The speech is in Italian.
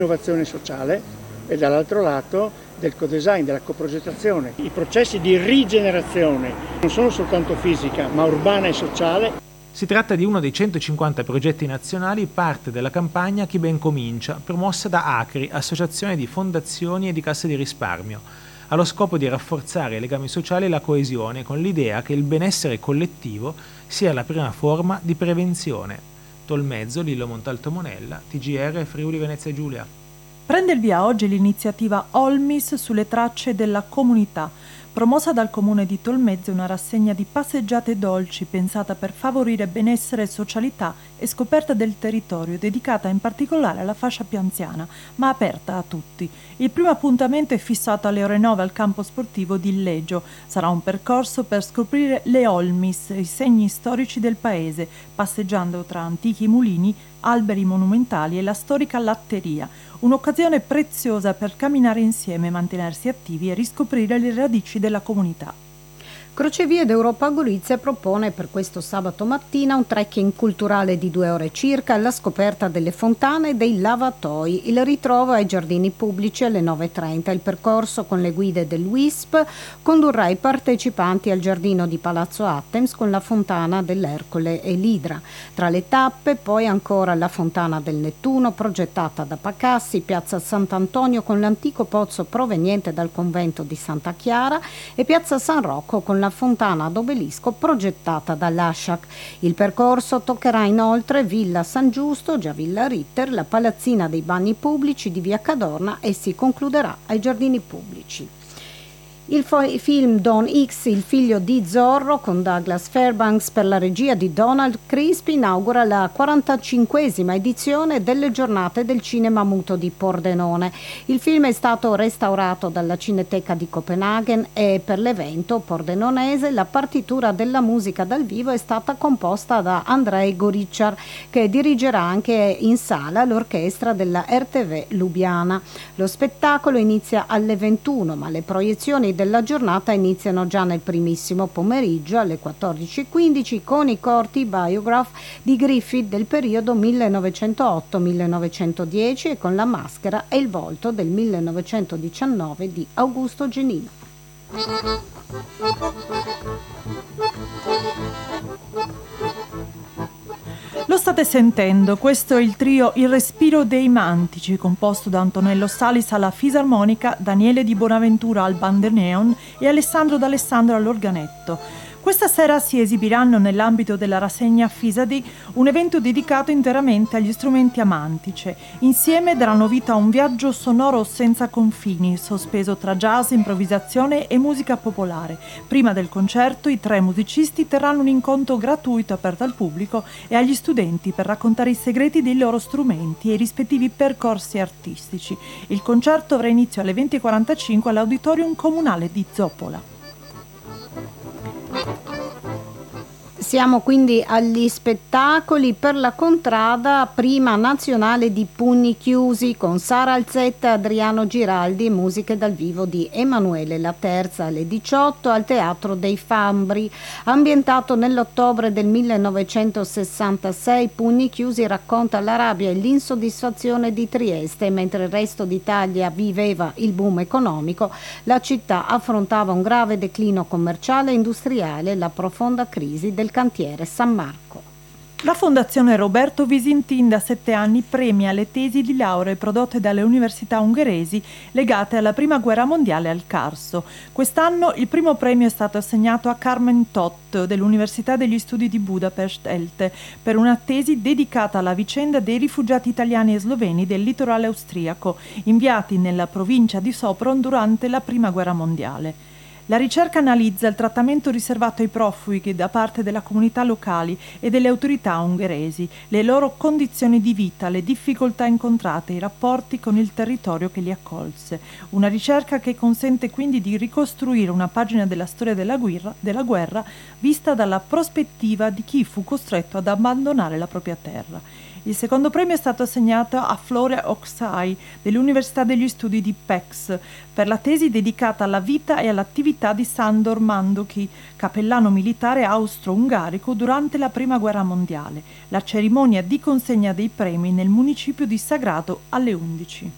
innovazione sociale e dall'altro lato del co-design, della coprogettazione. I processi di rigenerazione non sono soltanto fisica, ma urbana e sociale. Si tratta di uno dei 150 progetti nazionali, parte della campagna Chi ben comincia, promossa da ACRI, Associazione di Fondazioni e di Casse di Risparmio, allo scopo di rafforzare i legami sociali e la coesione, con l'idea che il benessere collettivo sia la prima forma di prevenzione. Tolmezzo, Lillo Montalto Monella, TGR Friuli Venezia Giulia. Prende il via oggi l'iniziativa Olmis sulle tracce della comunità. Promossa dal comune di Tolmezzo, una rassegna di passeggiate dolci pensata per favorire benessere e socialità e scoperta del territorio, dedicata in particolare alla fascia più anziana, ma aperta a tutti. Il primo appuntamento è fissato alle ore 9 al campo sportivo di Illeggio. Sarà un percorso per scoprire le Olmis, i segni storici del paese, passeggiando tra antichi mulini, alberi monumentali e la storica latteria. Un'occasione preziosa per camminare insieme, mantenersi attivi e riscoprire le radici della comunità. Crocevia d'Europa Gorizia propone per questo sabato mattina un trekking culturale di 2 ore circa alla scoperta delle fontane e dei lavatoi. Il ritrovo ai giardini pubblici alle 9:30. Il percorso con le guide del WISP condurrà i partecipanti al giardino di Palazzo Attems con la fontana dell'Ercole e l'Idra. Tra le tappe poi ancora la fontana del Nettuno progettata da Pacassi, piazza Sant'Antonio con l'antico pozzo proveniente dal convento di Santa Chiara e piazza San Rocco con la fontana ad obelisco progettata da Lasciac. Il percorso toccherà inoltre Villa San Giusto, già Villa Ritter, la palazzina dei bagni pubblici di via Cadorna e si concluderà ai giardini pubblici. Il film Don X, il figlio di Zorro, con Douglas Fairbanks per la regia di Donald Crispi, inaugura la 45esima edizione delle giornate del cinema muto di Pordenone. Il film è stato restaurato dalla Cineteca di Copenaghen e per l'evento pordenonese la partitura della musica dal vivo è stata composta da Andrej Goričar, che dirigerà anche in sala l'orchestra della RTV Lubiana. Lo spettacolo inizia alle 21, ma le proiezioni della giornata iniziano già nel primissimo pomeriggio alle 14:15 con i corti biograph di Griffith del periodo 1908-1910 e con La maschera e il volto del 1919 di Augusto Genino. Lo state sentendo, questo è il trio Il Respiro dei Mantici, composto da Antonello Salis alla fisarmonica, Daniele Di Bonaventura al bandoneon e Alessandro D'Alessandro all'organetto. Questa sera si esibiranno nell'ambito della rassegna Fisadi, un evento dedicato interamente agli strumenti a mantice. Insieme daranno vita a un viaggio sonoro senza confini, sospeso tra jazz, improvvisazione e musica popolare. Prima del concerto i 3 musicisti terranno un incontro gratuito aperto al pubblico e agli studenti per raccontare i segreti dei loro strumenti e i rispettivi percorsi artistici. Il concerto avrà inizio alle 20:45 all'Auditorium Comunale di Zoppola. Siamo quindi agli spettacoli. Per la contrada, prima nazionale di Pugni Chiusi con Sara Alzetta e Adriano Giraldi, musiche dal vivo di Emanuele La Terza alle 18 al Teatro dei Fambri. Ambientato nell'ottobre del 1966, Pugni Chiusi racconta la rabbia e l'insoddisfazione di Trieste. Mentre il resto d'Italia viveva il boom economico, la città affrontava un grave declino commerciale e industriale e la profonda crisi del cantiere San Marco. La Fondazione Roberto Visintin da 7 anni premia le tesi di laurea prodotte dalle università ungheresi legate alla Prima Guerra Mondiale al Carso. Quest'anno il primo premio è stato assegnato a Carmen Tott dell'Università degli Studi di Budapest Elte per una tesi dedicata alla vicenda dei rifugiati italiani e sloveni del litorale austriaco inviati nella provincia di Sopron durante la Prima Guerra Mondiale. La ricerca analizza il trattamento riservato ai profughi da parte della comunità locali e delle autorità ungheresi, le loro condizioni di vita, le difficoltà incontrate, i rapporti con il territorio che li accolse. Una ricerca che consente quindi di ricostruire una pagina della storia della guerra vista dalla prospettiva di chi fu costretto ad abbandonare la propria terra. Il secondo premio è stato assegnato a Flora Oksai dell'Università degli Studi di Pécs per la tesi dedicata alla vita e all'attività di Sándor Mandoki, cappellano militare austro-ungarico durante la Prima Guerra Mondiale. La cerimonia di consegna dei premi nel municipio di Sagrado alle 11.